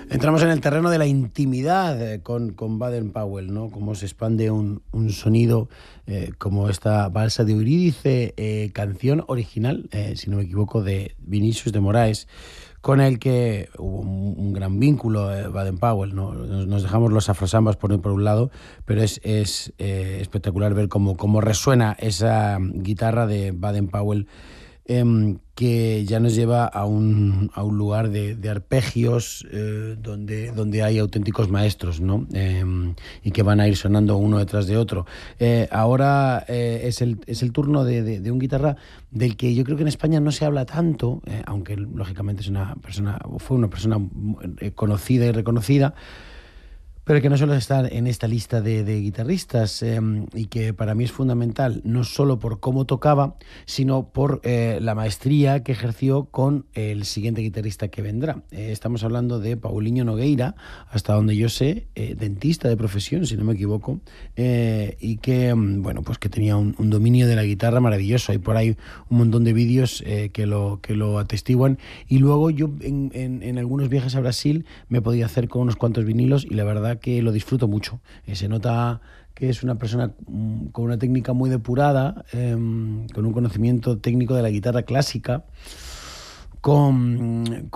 Entramos en el terreno de la intimidad con Baden Powell, ¿no? Cómo se expande un sonido como esta balsa de Eurídice, canción original, si no me equivoco, de Vinícius de Moraes, con el que hubo un gran vínculo, Baden Powell, ¿no? Nos dejamos los afrosambas por un lado, pero es espectacular ver cómo resuena esa guitarra de Baden Powell, que ya nos lleva a un lugar de arpegios, donde hay auténticos maestros, ¿no? Y que van a ir sonando uno detrás de otro. Ahora es el turno de un guitarra del que yo creo que en España no se habla tanto, aunque lógicamente fue una persona conocida y reconocida, pero que no suele estar en esta lista de guitarristas, y que para mí es fundamental, no solo por cómo tocaba, sino por la maestría que ejerció con el siguiente guitarrista que vendrá. Estamos hablando de Paulinho Nogueira, hasta donde yo sé, dentista de profesión, si no me equivoco, y que, bueno, pues que tenía un dominio de la guitarra maravilloso. Hay por ahí un montón de vídeos que lo atestiguan, y luego yo en algunos viajes a Brasil me podía hacer con unos cuantos vinilos y la verdad que lo disfruto mucho. Se nota que es una persona con una técnica muy depurada, con un conocimiento técnico de la guitarra clásica, con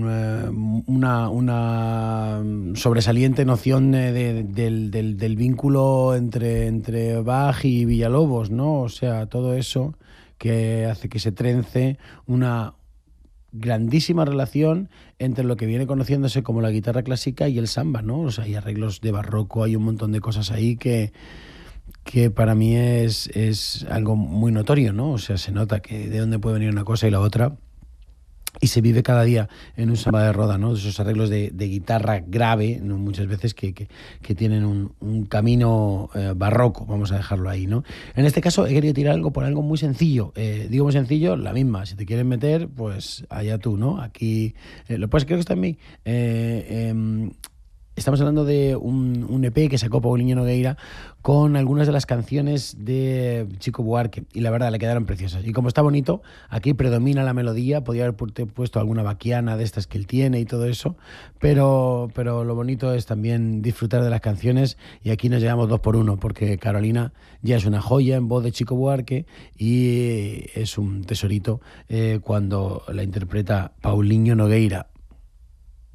una sobresaliente noción del vínculo entre Bach y Villalobos, ¿no? O sea, todo eso que hace que se trence una grandísima relación entre lo que viene conociéndose como la guitarra clásica y el samba, ¿no? O sea, hay arreglos de barroco, hay un montón de cosas ahí que para mí es algo muy notorio, ¿no? O sea, se nota que de dónde puede venir una cosa y la otra, y se vive cada día en un samba de roda, ¿no? Esos arreglos de guitarra grave, ¿no? Muchas veces que tienen un camino barroco, vamos a dejarlo ahí, ¿no? En este caso he querido tirar algo por algo muy sencillo. Digo muy sencillo, la misma. Si te quieren meter, pues allá tú, ¿no? Aquí, lo pues creo que está en mí. Estamos hablando de un EP que sacó Paulinho Nogueira con algunas de las canciones de Chico Buarque, y la verdad le quedaron preciosas. Y como está bonito, aquí predomina la melodía. Podría haber puesto alguna baquiana de estas que él tiene y todo eso, pero lo bonito es también disfrutar de las canciones, y aquí nos llevamos 2 por 1, porque Carolina ya es una joya en voz de Chico Buarque y es un tesorito cuando la interpreta Paulinho Nogueira.